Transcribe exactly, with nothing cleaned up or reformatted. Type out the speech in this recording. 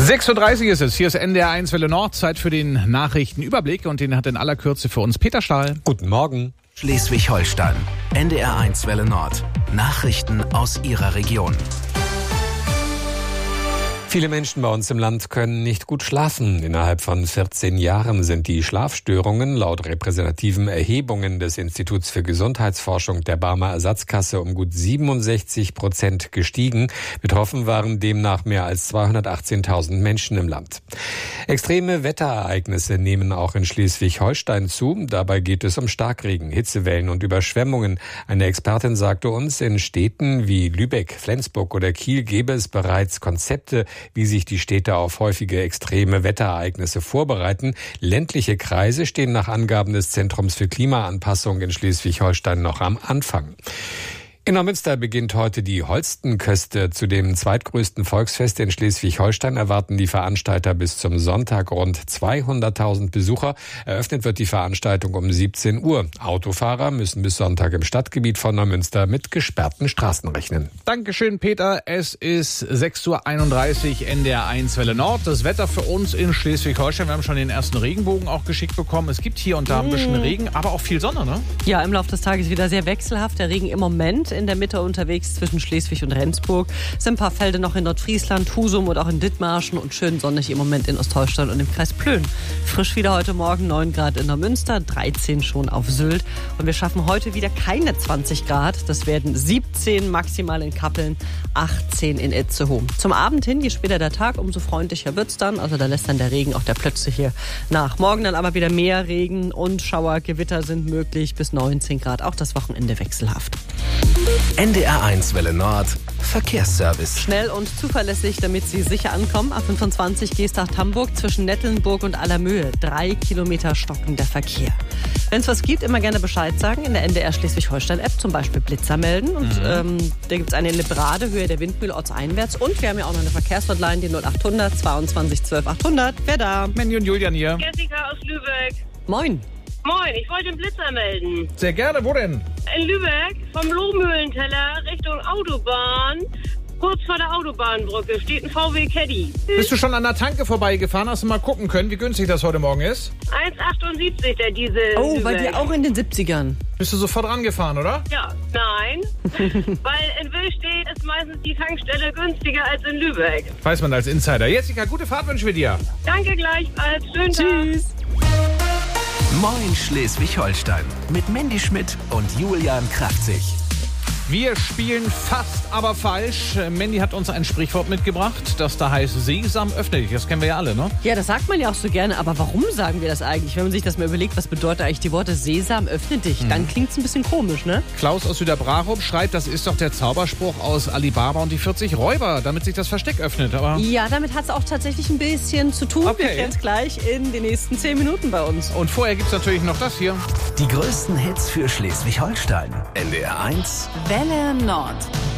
sechs Uhr dreißig ist es. Hier ist N D R eins Welle Nord. Zeit für den Nachrichtenüberblick. Und den hat in aller Kürze für uns Peter Stahl. Guten Morgen. Schleswig-Holstein. N D R eins Welle Nord. Nachrichten aus Ihrer Region. Viele Menschen bei uns im Land können nicht gut schlafen. Innerhalb von vierzehn Jahren sind die Schlafstörungen laut repräsentativen Erhebungen des Instituts für Gesundheitsforschung der Barmer Ersatzkasse um gut siebenundsechzig Prozent gestiegen. Betroffen waren demnach mehr als zweihundertachtzehntausend Menschen im Land. Extreme Wetterereignisse nehmen auch in Schleswig-Holstein zu. Dabei geht es um Starkregen, Hitzewellen und Überschwemmungen. Eine Expertin sagte uns, in Städten wie Lübeck, Flensburg oder Kiel gäbe es bereits Konzepte, wie sich die Städte auf häufige extreme Wetterereignisse vorbereiten. Ländliche Kreise stehen nach Angaben des Zentrums für Klimaanpassung in Schleswig-Holstein noch am Anfang. In Neumünster beginnt heute die Holstenköste. Zu dem zweitgrößten Volksfest in Schleswig-Holstein erwarten die Veranstalter bis zum Sonntag rund zweihunderttausend Besucher. Eröffnet wird die Veranstaltung um siebzehn Uhr. Autofahrer müssen bis Sonntag im Stadtgebiet von Neumünster mit gesperrten Straßen rechnen. Dankeschön, Peter. Es ist sechs Uhr einunddreißig, N D R eins Welle Nord. Das Wetter für uns in Schleswig-Holstein. Wir haben schon den ersten Regenbogen auch geschickt bekommen. Es gibt hier und da ein bisschen Regen, aber auch viel Sonne, ne? Ja, im Laufe des Tages wieder sehr wechselhaft. Der Regen im Moment in der Mitte unterwegs zwischen Schleswig und Rendsburg. Es sind ein paar Felder noch in Nordfriesland, Husum und auch in Dithmarschen und schön sonnig im Moment in Ostholstein und im Kreis Plön. Frisch wieder heute Morgen, neun Grad in Neumünster, dreizehn schon auf Sylt. Und wir schaffen heute wieder keine zwanzig Grad. Das werden siebzehn maximal in Kappeln, achtzehn in Itzehoe. Zum Abend hin, je später der Tag, umso freundlicher wird es dann. Also da lässt dann der Regen auch der plötzliche nach. Morgen dann aber wieder mehr Regen und Schauer, Gewitter sind möglich bis neunzehn Grad. Auch das Wochenende wechselhaft. N D R eins Welle Nord. Verkehrsservice. Schnell und zuverlässig, damit Sie sicher ankommen. A fünfundzwanzig Geesthacht-Hamburg zwischen Nettelnburg und Allermöhe. Drei Kilometer stockender Verkehr. Wenn es was gibt, immer gerne Bescheid sagen. In der N D R Schleswig-Holstein-App zum Beispiel Blitzer melden. Und mhm. ähm, da gibt es eine Liberade, Höhe der Windmühle ortseinwärts. Und wir haben ja auch noch eine Verkehrshotline, die null achthundert zweiundzwanzig zwölf achthundert. Wer da? Mandy und Julian hier. Jessica aus Lübeck. Moin. Moin, ich wollte den Blitzer melden. Sehr gerne, wo denn? In Lübeck, vom Lohmühlenteller Richtung Autobahn. Kurz vor der Autobahnbrücke steht ein V W Caddy. Bist du schon an der Tanke vorbeigefahren? Hast du mal gucken können, wie günstig das heute Morgen ist? eins Komma achtundsiebzig der Diesel. Oh, bei dir auch in den siebzigern. Bist du sofort rangefahren, oder? Ja, nein. Weil in Willstedt ist meistens die Tankstelle günstiger als in Lübeck. Weiß man als Insider. Jessica, gute Fahrt wünschen wir dir. Danke gleichfalls. Schönen Tschüss. Tag. Moin Schleswig-Holstein mit Mandy Schmidt und Julian Kraftzig. Wir spielen fast, aber falsch. Mandy hat uns ein Sprichwort mitgebracht, das da heißt Sesam, öffne dich. Das kennen wir ja alle, ne? Ja, das sagt man ja auch so gerne. Aber warum sagen wir das eigentlich? Wenn man sich das mal überlegt, was bedeutet eigentlich die Worte Sesam, öffne dich? Mhm. Dann klingt es ein bisschen komisch, ne? Klaus aus Süderbrarup schreibt, das ist doch der Zauberspruch aus Ali Baba und die vierzig Räuber, damit sich das Versteck öffnet. Aber ja, damit hat es auch tatsächlich ein bisschen zu tun. Okay. Wir klären es gleich in den nächsten zehn Minuten bei uns. Und vorher gibt es natürlich noch das hier. Die größten Hits für Schleswig-Holstein. N D R eins Welle Nord.